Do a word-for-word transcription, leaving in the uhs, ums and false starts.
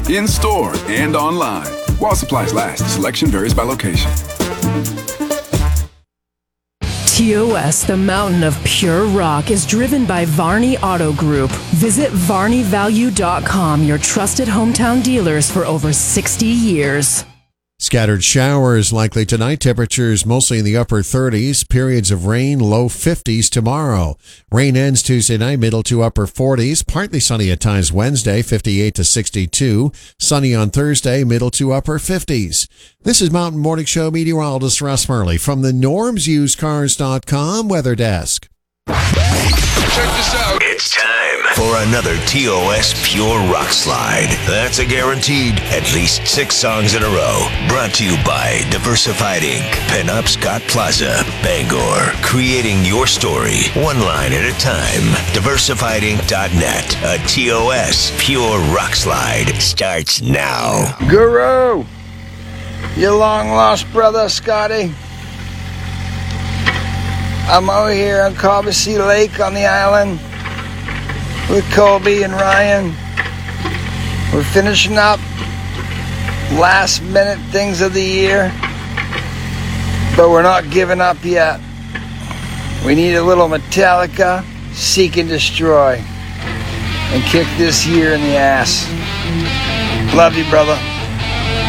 in-store and online. While supplies last, selection varies by location. T O S, the mountain of pure rock, is driven by Varney Auto Group. Visit varney value dot com, your trusted hometown dealers for over sixty years. Scattered showers likely tonight. Temperatures mostly in the upper thirties. Periods of rain, low fifties tomorrow. Rain ends Tuesday night, middle to upper forties. Partly sunny at times Wednesday, fifty-eight to sixty-two. Sunny on Thursday, middle to upper fifties. This is Mountain Morning Show meteorologist Russ Murley from the norms used cars dot com weather desk. Check this out. It's time for another T O S Pure Rock Slide. That's a guaranteed at least six songs in a row. Brought to you by Diversified Incorporated. Pinup Scott Plaza, Bangor. Creating your story, one line at a time. diversified inc dot net. A T O S Pure Rock Slide starts now. Guru, your long-lost brother, Scotty. I'm out here on Cobussy Lake on the island with Colby and Ryan. We're finishing up last minute things of the year, but we're not giving up yet. We need a little Metallica, Seek and Destroy, and kick this year in the ass. Love you, brother.